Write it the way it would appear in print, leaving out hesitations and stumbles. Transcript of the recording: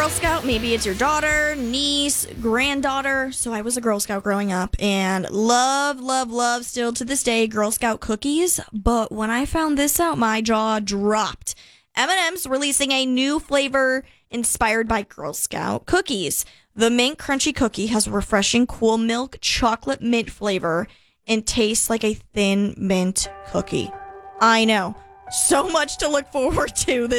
Girl Scout, maybe it's your daughter, niece, granddaughter. So I was a Girl Scout growing up and love still to this day Girl Scout cookies. But when I found this out, my jaw dropped. M&M's releasing a new flavor inspired by Girl Scout cookies. The Mint Crunchy Cookie has a refreshing cool milk chocolate mint flavor and tastes like a thin mint cookie. I know. So much to look forward to this